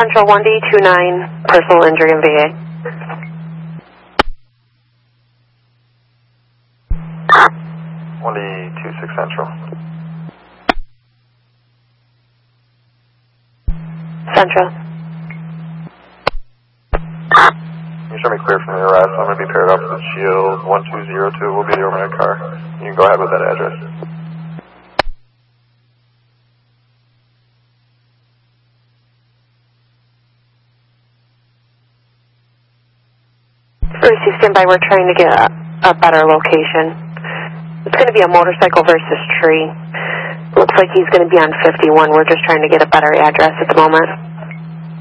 Central 1D29, personal injury in VA. One D26 Central. Central. You show me clear from the arrest. I'm going to be paired up with Shield 1202. Will be the overnight car. You can go ahead with that address. Receive standby, we're trying to get a better location. It's going to be a motorcycle versus tree. Looks like he's going to be on 51. We're just trying to get a better address at the moment.